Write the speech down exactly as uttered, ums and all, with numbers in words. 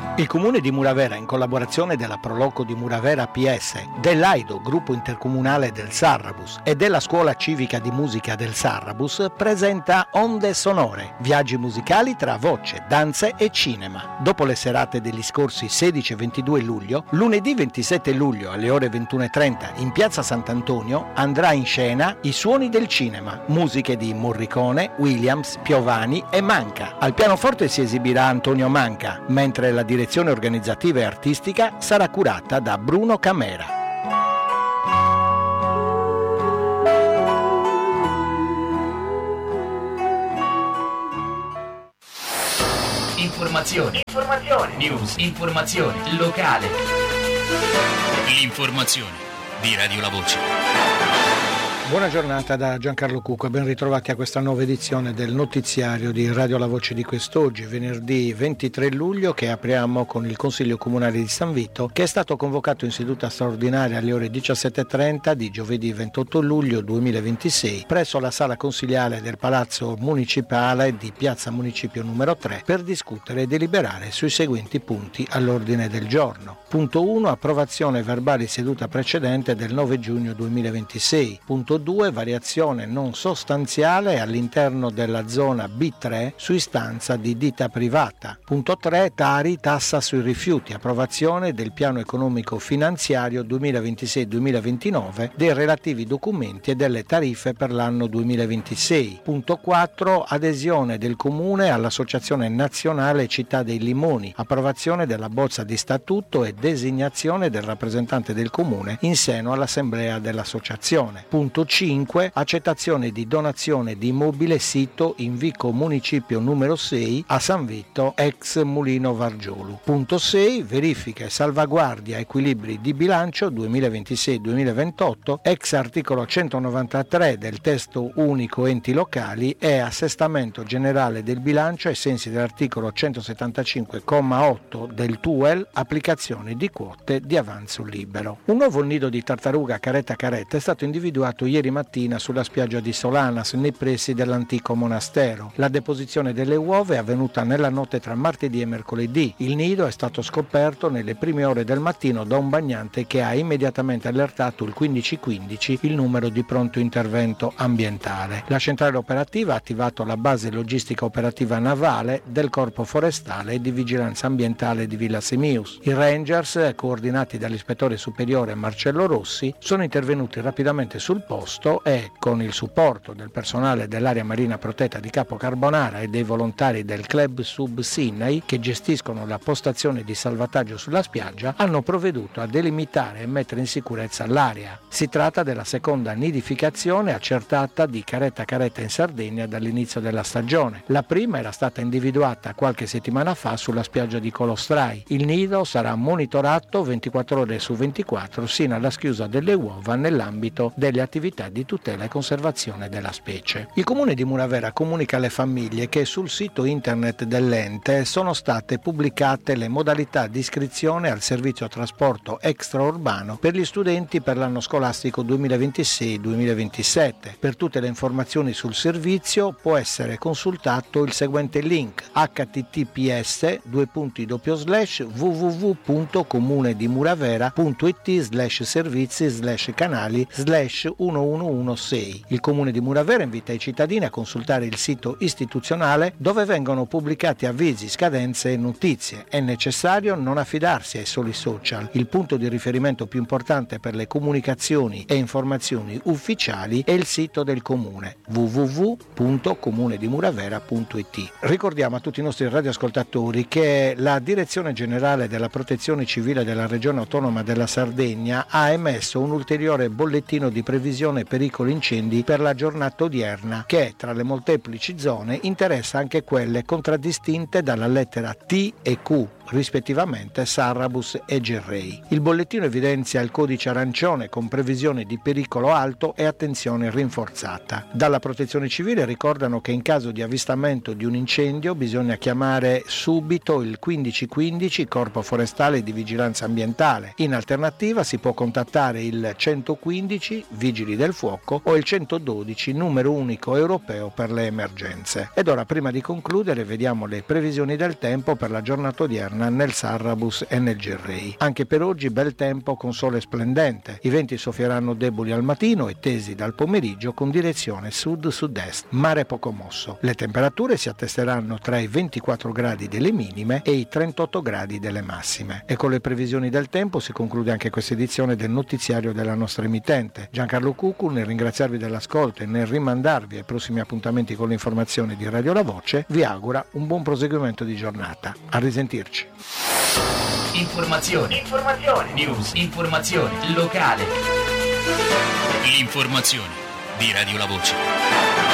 Il Comune di Muravera, in collaborazione della Proloco di Muravera P S, dell'Aido, gruppo intercomunale del Sarrabus, e della Scuola Civica di Musica del Sarrabus, presenta Onde Sonore, viaggi musicali tra voce, danze e cinema. Dopo le serate degli scorsi sedici e ventidue luglio, lunedì ventisette luglio alle ore ventuno e trenta in Piazza Sant'Antonio andrà in scena I Suoni del Cinema, musiche di Morricone, Williams, Piovani e Manca. Al pianoforte si esibirà Antonio Manca, mentre la direzione organizzativa e artistica sarà curata da Bruno Camera. Informazioni, informazioni, news, informazioni, locale. L'informazione di Radio La Voce. Buona giornata da Giancarlo Cucco e ben ritrovati a questa nuova edizione del notiziario di Radio La Voce di quest'oggi, venerdì ventitré luglio, che apriamo con il Consiglio Comunale di San Vito, che è stato convocato in seduta straordinaria alle ore diciassette e trenta di giovedì ventotto luglio duemilaventisei presso la sala consiliare del Palazzo Municipale di Piazza Municipio numero tre per discutere e deliberare sui seguenti punti all'ordine del giorno. Punto uno. Approvazione verbali seduta precedente del nove giugno duemilaventisei. Punto due. Variazione non sostanziale all'interno della zona B tre su istanza di ditta privata. Punto tre. Tari, tassa sui rifiuti, approvazione del piano economico finanziario duemilaventisei duemilaventinove, dei relativi documenti e delle tariffe per l'anno duemilaventisei. Punto quattro. Adesione del Comune all'Associazione Nazionale Città dei Limoni, approvazione della bozza di statuto e designazione del rappresentante del Comune in seno all'Assemblea dell'Associazione. Punto cinque. Accettazione di donazione di immobile sito in Vico Municipio numero sei a San Vito, ex Mulino Vargiolu. Punto sei. Verifica e salvaguardia equilibri di bilancio duemilaventisei duemilaventotto, ex articolo centonovantatré del testo unico enti locali e assestamento generale del bilancio ai sensi dell'articolo centosettantacinque comma otto del T U E L, applicazione di quote di avanzo libero. Un nuovo nido di tartaruga caretta caretta è stato individuato ieri mattina sulla spiaggia di Solanas, nei pressi dell'antico monastero. La deposizione delle uova è avvenuta nella notte tra martedì e mercoledì. Il nido è stato scoperto nelle prime ore del mattino da un bagnante che ha immediatamente allertato il quindici quindici, il numero di pronto intervento ambientale. La centrale operativa ha attivato la base logistica operativa navale del Corpo Forestale e di Vigilanza Ambientale di Villa Simius. I Rangers, coordinati dall'ispettore superiore Marcello Rossi, sono intervenuti rapidamente sul posto e, con il supporto del personale dell'area marina protetta di Capo Carbonara e dei volontari del Club Sub Sinai, che gestiscono la postazione di salvataggio sulla spiaggia, hanno provveduto a delimitare e mettere in sicurezza l'area. Si tratta della seconda nidificazione accertata di caretta caretta in Sardegna dall'inizio della stagione. La prima era stata individuata qualche settimana fa sulla spiaggia di Colostrai. Il nido sarà monitorato ventiquattro ore su ventiquattro sino alla schiusa delle uova nell'ambito delle attività di tutela e conservazione della specie. Il Comune di Muravera comunica alle famiglie che sul sito internet dell'ente sono state pubblicate le modalità di iscrizione al servizio trasporto extraurbano per gli studenti per l'anno scolastico duemilaventisei duemilaventisette. Per tutte le informazioni sul servizio può essere consultato il seguente link: h t t p s due punti doppio slash w w w punto comune di muravera punto i t slash servizi slash canali slash uno uno uno sei. Il Comune di Muravera invita i cittadini a consultare il sito istituzionale dove vengono pubblicati avvisi, scadenze e notizie. È necessario non affidarsi ai soli social. Il punto di riferimento più importante per le comunicazioni e informazioni ufficiali è il sito del Comune w w w punto comune di muravera punto i t. Ricordiamo a tutti i nostri radioascoltatori che la Direzione Generale della Protezione Civile della Regione Autonoma della Sardegna ha emesso un ulteriore bollettino di previsione pericolo incendi per la giornata odierna, che tra le molteplici zone interessa anche quelle contraddistinte dalla lettera T e Q, rispettivamente Sarrabus e Gerrei. Il bollettino evidenzia il codice arancione con previsione di pericolo alto e attenzione rinforzata. Dalla Protezione Civile ricordano che in caso di avvistamento di un incendio bisogna chiamare subito il quindici quindici Corpo Forestale di Vigilanza Ambientale. In alternativa si può contattare il centoquindici Vigili del Fuoco o il centododici numero unico europeo per le emergenze. Ed ora, prima di concludere, vediamo le previsioni del tempo per la giornata odierna Terna, nel Sarrabus e nel Gerrei. Anche per oggi bel tempo con sole splendente. I venti soffieranno deboli al mattino e tesi dal pomeriggio con direzione sud-sud-est, mare poco mosso. Le temperature si attesteranno tra i ventiquattro gradi delle minime e i trentotto gradi delle massime. E con le previsioni del tempo si conclude anche questa edizione del notiziario della nostra emittente. Giancarlo Cucu, nel ringraziarvi dell'ascolto e nel rimandarvi ai prossimi appuntamenti con le informazioni di Radio La Voce, vi augura un buon proseguimento di giornata. A risentirci. Informazioni, informazioni, news, informazione locale. L'informazione di Radio La Voce.